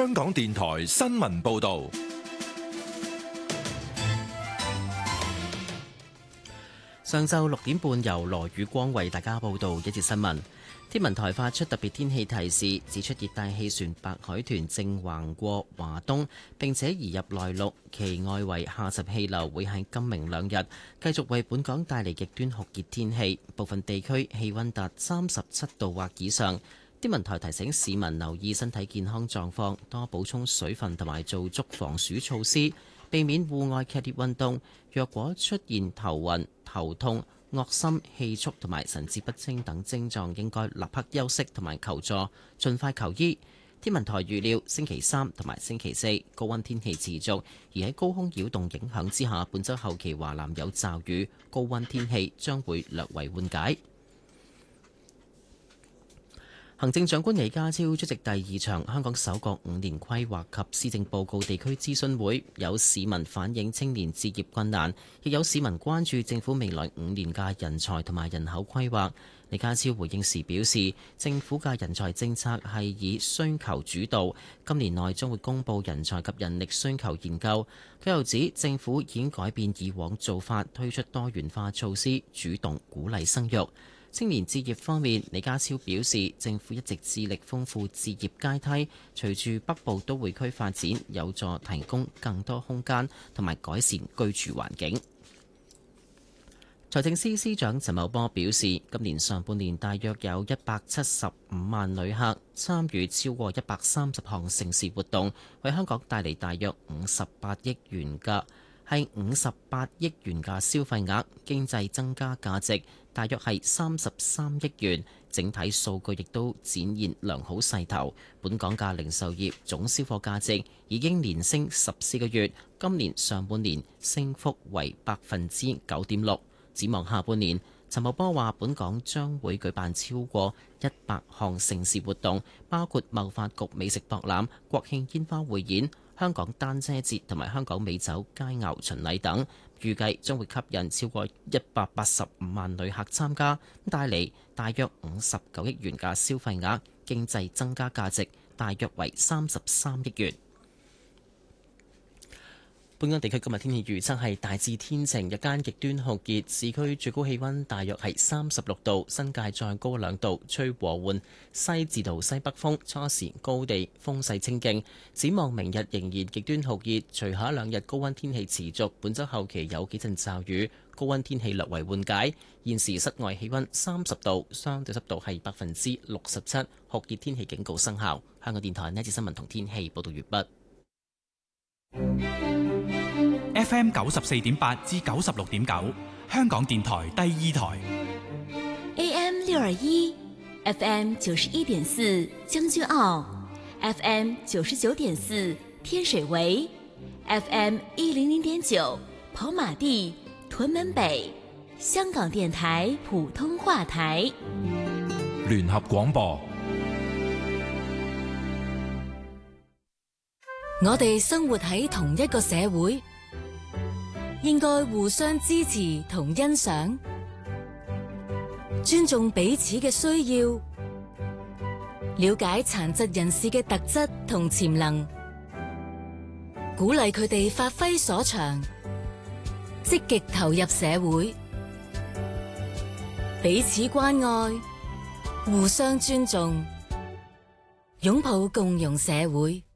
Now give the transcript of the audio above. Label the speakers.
Speaker 1: 香港電台新聞報道。
Speaker 2: 上晝6點半，由羅宇光為大家報道一節新聞。天文台發出特別天氣提示，指出熱帶氣旋白海豚正橫過華東，並且移入內陸，其外圍下沉氣流會喺今明兩日繼續為本港帶嚟極端酷熱天氣，部分地區氣溫達37度或以上。天文台提醒市民留意身體健康狀況，多補充水分同埋做足防暑措施，避免戶外劇烈運動。若果出現頭暈、頭痛、惡心、氣促同埋神志不清等症狀，應該立刻休息同埋求助，盡快求醫。天文台預料星期三同埋星期四高溫天氣持續，而喺高空擾動影響之下，本週後期華南有驟雨，高溫天氣將會略為緩解。行政長官李家超出席第2場香港首個5年規劃及施政報告地區諮詢會，有市民反映青年置業困難，亦有市民關注政府未來5年嘅人才同埋人口規劃。李家超回應時表示，政府嘅人才政策係以需求主導，今年內將會公布人才及人力需求研究。佢又指政府已經改變以往做法，推出多元化措施，主動鼓勵生育。青年置業方面，李家超表示，政府一直致力豐富置業階梯，隨住北部都會區發展，有助提供更多空間同埋改善居住環境。財政司司長陳茂波表示，今年上半年大約有175萬旅客參與超過130項盛事活動，為香港帶嚟大約58億元嘅消費額，經濟增加價值大約係33億元，整體數據亦都展現良好勢頭。本港嘅零售業總銷貨價值已經連升14個月，今年上半年升幅為9.6%。展望下半年，陳茂波話本港將會舉辦超過100項盛事活動，包括貿發局美食博覽、國慶煙花匯演、香港單車節同埋香港美酒佳餚巡禮等，預計將會吸引超過185萬旅客參加，帶嚟大約59億元嘅消費額，經濟增加價值大約為33億元。本港地區今日天氣預測係大致天晴，日間極端酷熱，市區最高氣溫大約係36度，新界再高2度，吹和緩西至到西北風，初時高地風勢清勁。展望明日仍然極端酷熱，隨後2日高溫天氣持續，本週後期有幾陣驟雨，高溫天氣略為緩解。現時室外氣溫30度，相對濕度係67%，酷熱天氣警告生效。香港電台呢節新聞同天氣報道完畢。
Speaker 3: FM 94.8至96.9，香港電台第2台。
Speaker 4: AM 621 FM 91.4將軍澳 FM 99.4天水圍 FM 100.9跑馬地屯門北，香港電台普通話台。
Speaker 1: 聯合廣播。
Speaker 5: 我哋生活喺同一個社會，應該互相支持同欣賞，尊重彼此嘅需要，了解殘疾人士嘅特質同潛能，鼓勵佢哋發揮所長，積極投入社會，彼此關愛，互相尊重，擁抱共融社會。